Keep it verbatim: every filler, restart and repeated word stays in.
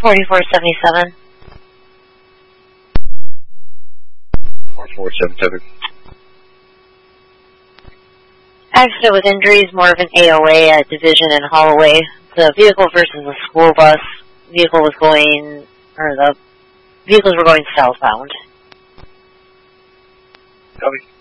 forty-four seventy-seven. forty-four seventy-seven. Accident with injuries, more of an A O A at Division and Holloway. The vehicle versus the school bus. Vehicle was going, or the vehicles were going southbound. Copy.